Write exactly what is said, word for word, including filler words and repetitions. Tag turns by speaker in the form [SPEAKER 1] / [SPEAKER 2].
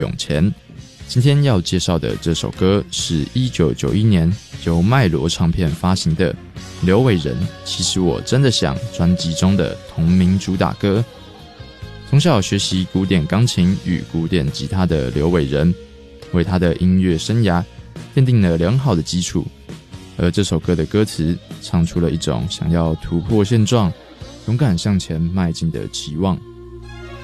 [SPEAKER 1] 永前。今天要介绍的这首歌是一九九一年由麦罗唱片发行的《刘伟仁其实我真的想》专辑中的同名主打歌。从小学习古典钢琴与古典吉他的刘伟仁，为他的音乐生涯奠定了良好的基础。而这首歌的歌词唱出了一种想要突破现状、勇敢向前迈进的期望。